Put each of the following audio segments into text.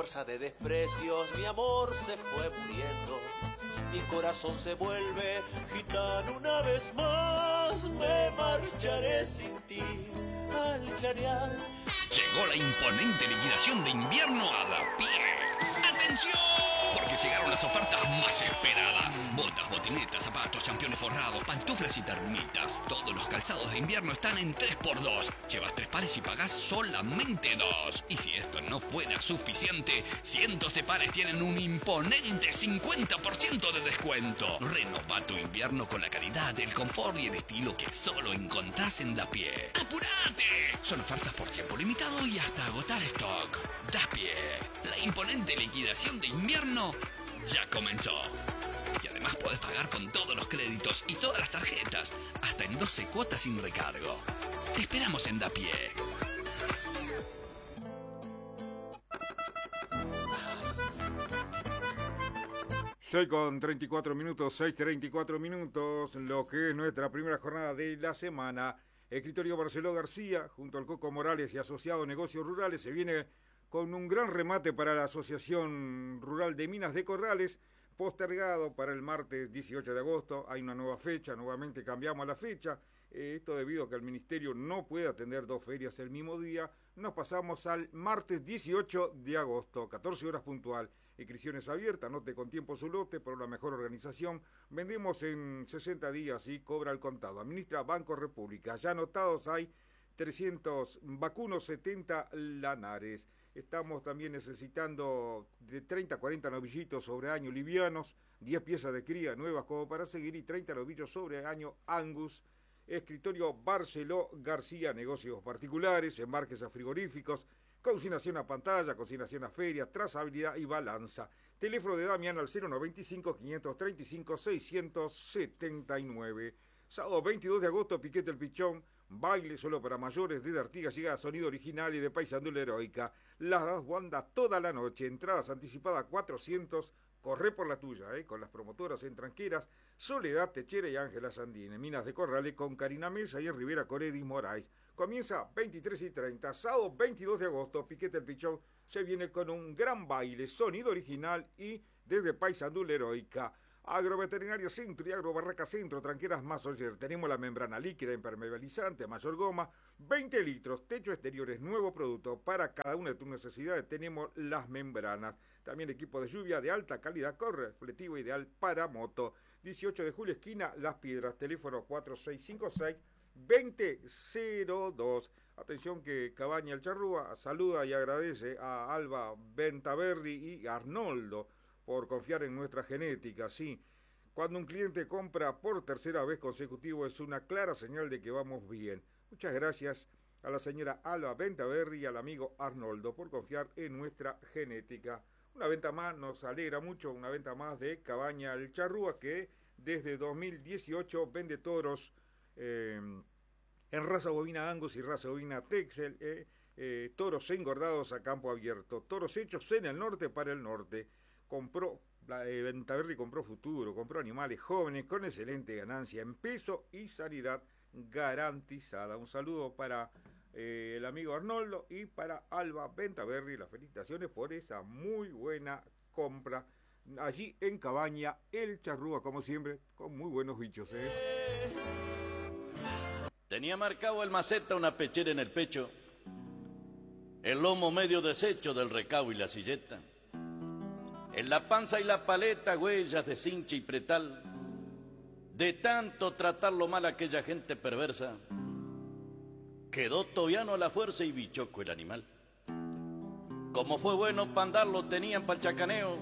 fuerza de desprecios mi amor se fue muriendo. Mi corazón se vuelve gitano una vez más. Me marcharé sin ti al clarear. Llegó la imponente liquidación de invierno a Da Pie. ¡Atención! Porque llegaron las ofertas más esperadas. Botas, botinetas, zapatos, championes forrados, pantuflas y termitas. Todos los calzados de invierno están en 3x2. Llevas 3 pares y pagás solamente 2. Y si esto no fuera suficiente, cientos de pares tienen un imponente 50% de descuento. Renova tu invierno con la calidad, el confort y el estilo que solo encontrás en Da Pie. ¡Apurate! Son ofertas por tiempo limitado y hasta agotar stock. Da Pie. La imponente liquidación de invierno ya comenzó. Y además podés pagar con todos los créditos y todas las tarjetas, hasta en 12 cuotas sin recargo. Te esperamos en Da Pie. Soy con 34 minutos, 6:34 minutos, lo que es nuestra primera jornada de la semana. Escritorio Barceló García, junto al Coco Morales y Asociado Negocios Rurales, se viene con un gran remate para la Asociación Rural de Minas de Corrales, postergado para el martes 18 de agosto. Hay una nueva fecha, nuevamente cambiamos la fecha. Esto debido a que el Ministerio no puede atender 2 ferias el mismo día. Nos pasamos al martes 18 de agosto, 14 horas puntual. Inscripciones abiertas, anote con tiempo su lote por una mejor organización. Vendemos en 60 días y cobra el contado. Administra Banco República. Ya anotados hay 300 vacunos, 70 lanares. Estamos también necesitando de 30 a 40 novillitos sobre año livianos, 10 piezas de cría nuevas como para seguir y 30 novillos sobre año Angus. Escritorio Barceló García, negocios particulares, embarques a frigoríficos, consignación a pantalla, consignación a feria, trazabilidad y balanza. Teléfono de Damián al 095-535-679. Sábado 22 de agosto, Piquete el Pichón, baile solo para mayores, desde Artigas llega sonido original y de Paysandú la Heroica. Las dos bandas toda la noche, entradas anticipadas 400. Corre por la tuya, con las promotoras en Tranqueras, Soledad Techera y Ángela Sandine. Minas de Corrales con Karina Mesa y en Rivera Coredi Moraes. Comienza 23:30, sábado 22 de agosto, Piquete el Pichón se viene con un gran baile, sonido original y desde Paysandú la Heroica. Agroveterinaria Centro y Agro Barraca Centro, Tranqueras Masoyer. Tenemos la membrana líquida impermeabilizante, mayor goma, 20 litros, techo exteriores, nuevo producto. Para cada una de tus necesidades tenemos las membranas. También equipo de lluvia de alta calidad, reflectivo ideal para moto. 18 de julio, esquina Las Piedras, teléfono 4656-2002. Atención que Cabaña El Charrúa saluda y agradece a Alba Ventaverri y Arnoldo por confiar en nuestra genética, sí. Cuando un cliente compra por tercera vez consecutivo es una clara señal de que vamos bien. Muchas gracias a la señora Alba Ventaverri y al amigo Arnoldo por confiar en nuestra genética. Una venta más, nos alegra mucho, una venta más de Cabaña El Charrúa, que desde 2018 vende toros en raza bovina Angus y raza bovina Texel, toros engordados a campo abierto, toros hechos en el norte para el norte. Ventaverri compró futuro, compró animales jóvenes con excelente ganancia en peso y sanidad garantizada. Un saludo para el amigo Arnoldo y para Alba Ventaverri. Las felicitaciones por esa muy buena compra allí en Cabaña El Charrúa, como siempre, con muy buenos bichos. Tenía marcado el maceta una pechera en el pecho, el lomo medio deshecho del recao y la silleta. En la panza y la paleta huellas de cincha y pretal, de tanto tratarlo mal aquella gente perversa, quedó tobiano a la fuerza y bichoco el animal. Como fue bueno pa' andarlo tenían pa'l chacaneo,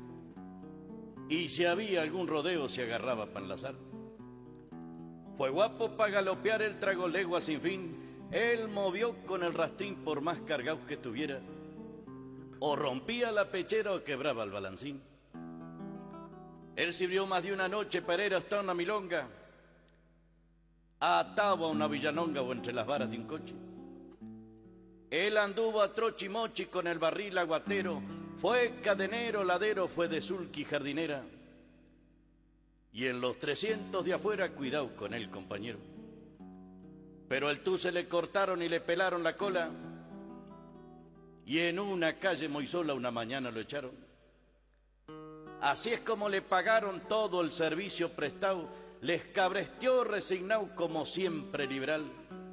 y si había algún rodeo se agarraba pa' enlazar. Fue guapo pa' galopear el trago legua sin fin, él movió con el rastrín por más cargaos que tuviera, o rompía la pechera o quebraba el balancín. Él sirvió más de una noche para ir hasta una milonga, atado a una villanonga o entre las varas de un coche. Él anduvo a trochimochi con el barril aguatero, fue cadenero, ladero, fue de sulky jardinera, y en los 300 de afuera cuidado con él, compañero. Pero al tú se le cortaron y le pelaron la cola, y en una calle muy sola una mañana lo echaron. Así es como le pagaron todo el servicio prestado, les cabresteó resignado como siempre liberal.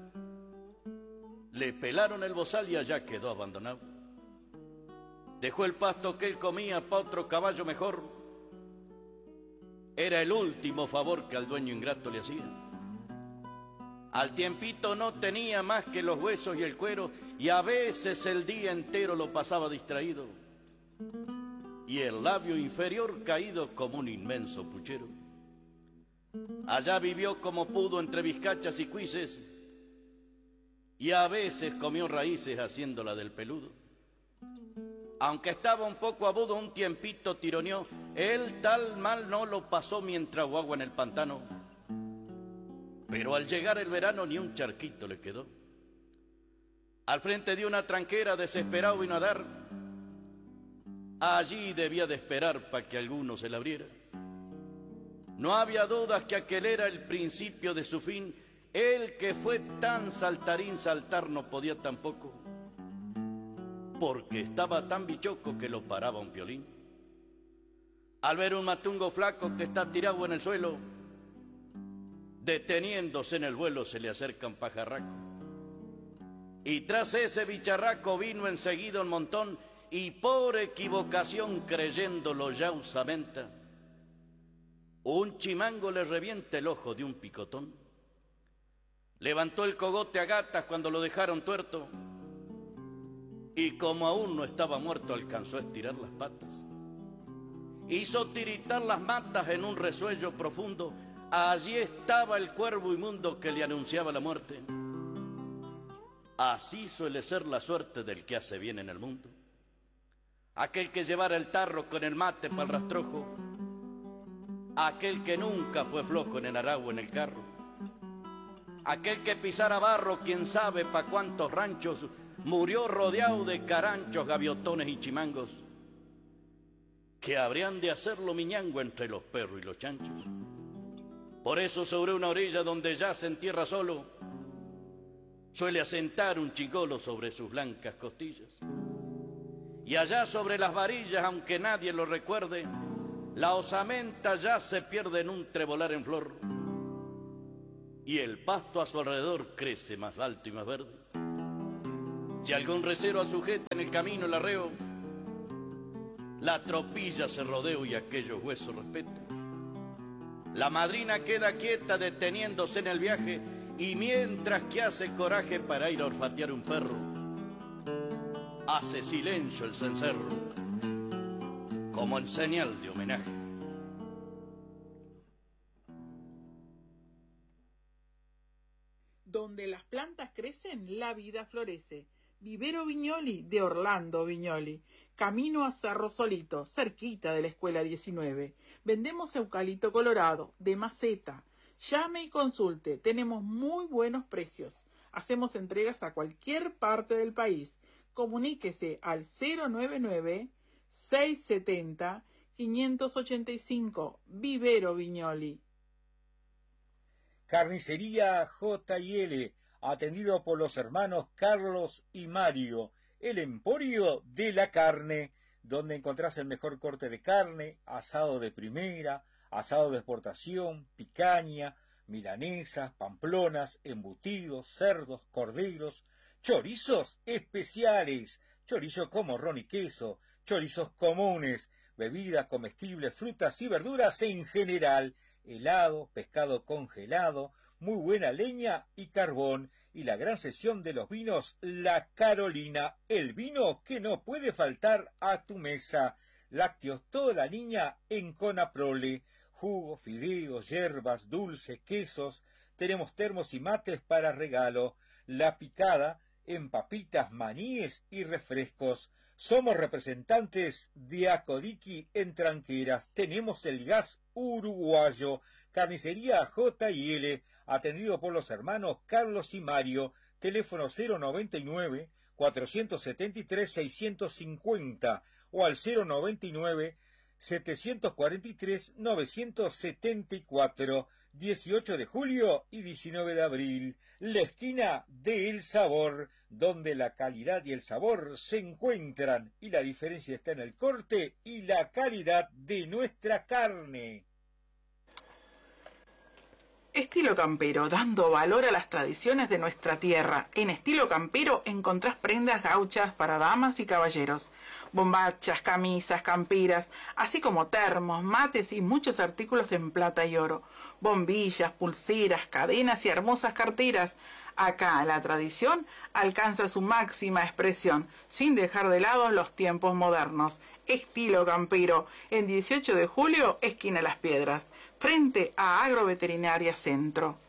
Le pelaron el bozal y allá quedó abandonado. Dejó el pasto que él comía pa' otro caballo mejor. Era el último favor que al dueño ingrato le hacía. Al tiempito no tenía más que los huesos y el cuero, y a veces el día entero lo pasaba distraído, y el labio inferior caído como un inmenso puchero. Allá vivió como pudo entre vizcachas y cuises, y a veces comió raíces haciéndola del peludo. Aunque estaba un poco agudo, un tiempito tironeó, él tal mal no lo pasó mientras agua en el pantano. Pero al llegar el verano ni un charquito le quedó. Al frente de una tranquera desesperado vino a dar. Allí debía de esperar para que alguno se la abriera. No había dudas que aquel era el principio de su fin. El que fue tan saltarín saltar no podía tampoco, porque estaba tan bichoco que lo paraba un piolín. Al ver un matungo flaco que está tirado en el suelo, deteniéndose en el vuelo se le acerca un pajarraco. Y tras ese bicharraco vino enseguida un montón, y por equivocación creyéndolo ya usamenta, un chimango le revienta el ojo de un picotón. Levantó el cogote a gatas cuando lo dejaron tuerto, y como aún no estaba muerto alcanzó a estirar las patas. Hizo tiritar las matas en un resuello profundo. Allí estaba el cuervo inmundo que le anunciaba la muerte. Así suele ser la suerte del que hace bien en el mundo. Aquel que llevara el tarro con el mate para el rastrojo, aquel que nunca fue flojo en el aragua en el carro, aquel que pisara barro, quién sabe pa' cuántos ranchos, murió rodeado de caranchos, gaviotones y chimangos, que habrían de hacerlo miñango entre los perros y los chanchos. Por eso sobre una orilla donde ya se entierra solo, suele asentar un chigolo sobre sus blancas costillas. Y allá sobre las varillas, aunque nadie lo recuerde, la osamenta ya se pierde en un trebolar en flor, y el pasto a su alrededor crece más alto y más verde. Si algún recero sujeta en el camino el arreo, la tropilla se rodea y aquellos huesos respeta. La madrina queda quieta deteniéndose en el viaje, y mientras que hace coraje para ir a olfatear un perro, hace silencio el cencerro como en señal de homenaje. Donde las plantas crecen, la vida florece. Vivero Viñoli de Orlando Viñoli. Camino a Cerro Solito, cerquita de la Escuela 19. Vendemos eucalipto colorado, de maceta. Llame y consulte, tenemos muy buenos precios. Hacemos entregas a cualquier parte del país. Comuníquese al 099-670-585. Vivero Viñoli. Carnicería J&L, atendido por los hermanos Carlos y Mario, el emporio de la carne, donde encontrás el mejor corte de carne, asado de primera, asado de exportación, picaña, milanesas, pamplonas, embutidos, cerdos, corderos, chorizos especiales, chorizo con morrón y queso, chorizos comunes, bebidas comestibles, frutas y verduras en general, helado, pescado congelado, muy buena leña y carbón, y la gran sesión de los vinos La Carolina, el vino que no puede faltar a tu mesa. Lácteos toda la niña en Conaprole, jugo, fideos, hierbas, dulce, quesos, tenemos termos y mates para regalo, La Picada en papitas, maníes y refrescos. Somos representantes de Acodiqui en Tranqueras, tenemos el gas uruguayo. Carnicería J&L, atendido por los hermanos Carlos y Mario, teléfono 099-473-650 o al 099-743-974, 18 de julio y 19 de abril, la esquina del sabor, donde la calidad y el sabor se encuentran y la diferencia está en el corte y la calidad de nuestra carne. Estilo Campero, dando valor a las tradiciones de nuestra tierra. En Estilo Campero encontrás prendas gauchas para damas y caballeros, bombachas, camisas, camperas, así como termos, mates y muchos artículos en plata y oro, bombillas, pulseras, cadenas y hermosas carteras. Acá la tradición alcanza su máxima expresión, sin dejar de lado los tiempos modernos. Estilo Campero, en 18 de julio, esquina Las Piedras, frente a Agroveterinaria Centro.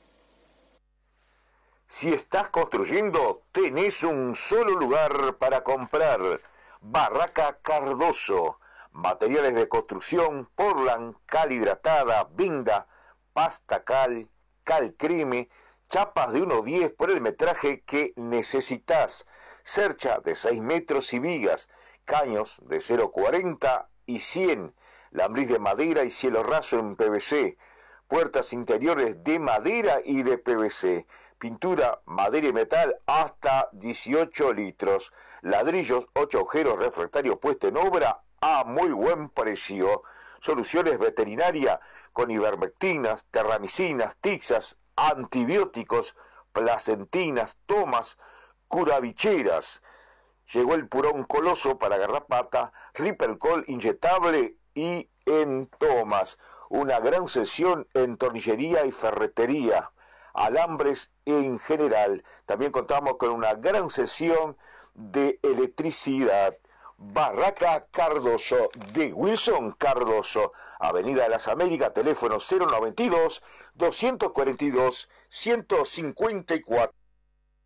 Si estás construyendo, tenés un solo lugar para comprar. Barraca Cardoso. Materiales de construcción, portland, cal hidratada, vinda, pasta cal, cal creme, chapas de 1,10 por el metraje que necesitas, cercha de 6 metros y vigas, caños de 0,40 y 100, lambriz de madera y cielo raso en PVC, puertas interiores de madera y de PVC, pintura, madera y metal hasta 18 litros, ladrillos, 8 agujeros, refractario puesto en obra a muy buen precio, soluciones veterinaria con ivermectinas, terramicinas, tixas, antibióticos, placentinas, tomas, curavicheras. Llegó el purón coloso para garrapata, Ripelcol inyectable y en tomas. Una gran sesión en tornillería y ferretería, alambres en general. También contamos con una gran sesión de electricidad. Barraca Cardoso, de Wilson Cardoso, Avenida de las Américas, teléfono 092-242-154.